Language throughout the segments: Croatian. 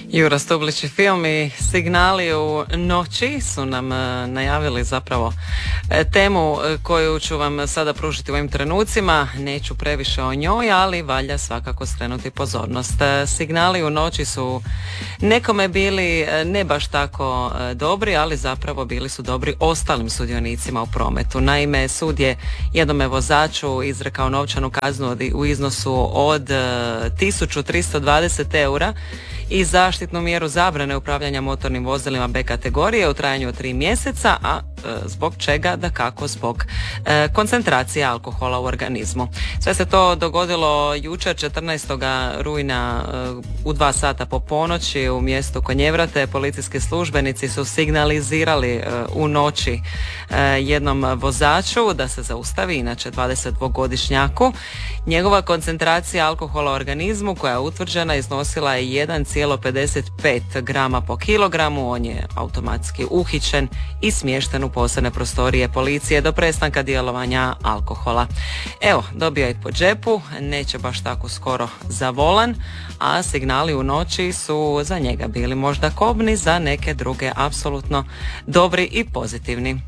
Jura Stublić i film i Signali u noći su nam najavili zapravo temu koju ću vam sada pružiti u ovim trenucima. Neću previše o njoj, ali valja svakako skrenuti pozornost. Signali u noći su nekome bili ne baš tako dobri, ali zapravo bili su dobri ostalim sudionicima u prometu. Naime, sud je jednome vozaču izrekao novčanu kaznu u iznosu od 1320 eura i zaštitnu mjeru zabrane upravljanja motornim vozilima B kategorije u trajanju od 3 mjeseca, a zbog čega? Dakako zbog koncentracije alkohola u organizmu. Sve se to dogodilo jučer 14. rujna u 2 sata po ponoći u mjestu Konjevrate. Policijski službenici su signalizirali u noći jednom vozaču da se zaustavi, inače 22-godišnjaku. Njegova koncentracija alkohola u organizmu koja je utvrđena iznosila je 1,55 grama po kilogramu. On je automatski uhićen i smješten u posebne prostorije policije do prestanka djelovanja alkohola. Evo, dobio je po džepu, neće baš tako skoro za volan, a signali u noći su za njega bili možda kobni, za neke druge apsolutno dobri i pozitivni.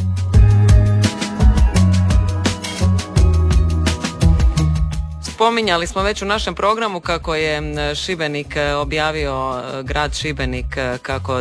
Spominjali smo već u našem programu kako je Šibenik objavio, grad Šibenik, kako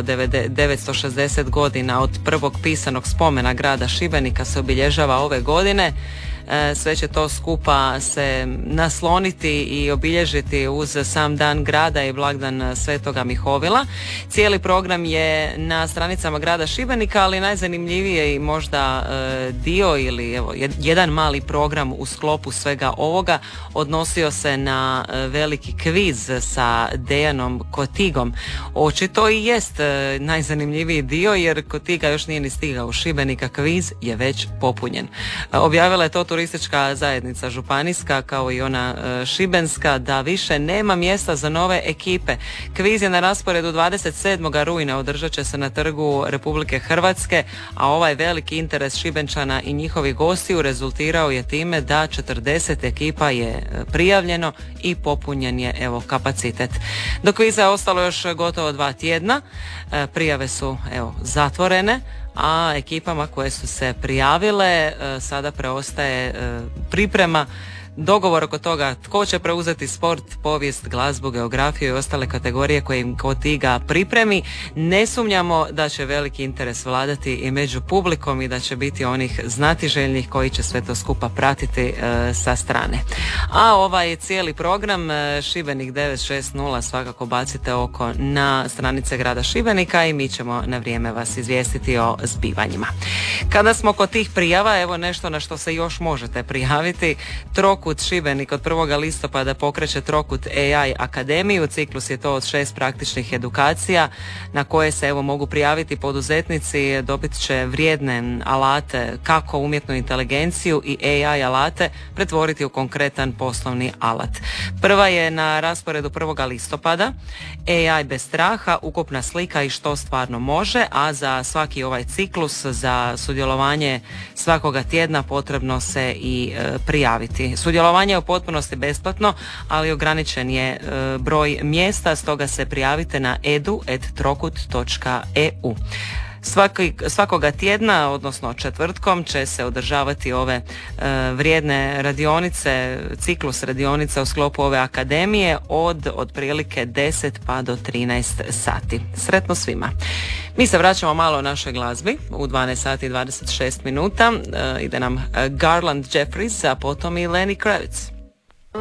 960 godina od prvog pisanog spomena grada Šibenika se obilježava ove godine. Sve će to skupa se nasloniti i obilježiti uz sam dan grada i blagdan Svetoga Mihovila. Cijeli program je na stranicama grada Šibenika, ali najzanimljivije i možda dio ili evo jedan mali program u sklopu svega ovoga odnosio se na veliki kviz sa Dejanom Kotigom. Očito i jest najzanimljiviji dio, jer Kotiga još nije ni stigao u Šibenika, kviz je već popunjen. Objavila je to turistička zajednica županijska kao i ona šibenska da više nema mjesta za nove ekipe. Kviz je na rasporedu 27. rujna, održat će se na Trgu Republike Hrvatske, a ovaj veliki interes Šibenčana i njihovih gostiju rezultirao je time da 40 ekipa je prijavljeno i popunjen je evo kapacitet. Do kviza je ostalo još gotovo 2 tjedna. Prijave su zatvorene, a ekipama koje su se prijavile sada preostaje priprema, dogovor oko toga tko će preuzeti sport, povijest, glazbu, geografiju i ostale kategorije koje im Kotiga pripremi. Ne sumnjamo da će veliki interes vladati i među publikom i da će biti onih znatiželjnih koji će sve to skupa pratiti sa strane. A ovaj cijeli program Šibenik 960 svakako bacite oko na stranice grada Šibenika i mi ćemo na vrijeme vas izvijestiti o zbivanjima. Kada smo kod tih prijava, evo nešto na što se još možete prijaviti. Trokut Šibenik od 1. listopada pokreće Trokut AI Akademiju. Ciklus je to od 6 praktičnih edukacija na koje se mogu prijaviti poduzetnici. Dobit će vrijedne alate kako umjetnu inteligenciju i AI alate pretvoriti u konkretan poslovni alat. Prva je na rasporedu 1. listopada AI bez straha, ukupna slika i što stvarno može, a za svaki ovaj ciklus, za sudjelovanje svakoga tjedna potrebno se i prijaviti. Sudjelovanje je u potpunosti besplatno, ali ograničen je broj mjesta, stoga se prijavite na edu@trokut.eu. Svakoga tjedna, odnosno četvrtkom, će se održavati ove vrijedne radionice, ciklus radionica u sklopu ove akademije od otprilike 10 pa do 13 sati. Sretno svima. Mi se vraćamo malo o našoj glazbi. U 12 sati i 26 minuta ide nam Garland Jeffries, a potom i Lenny Kravitz.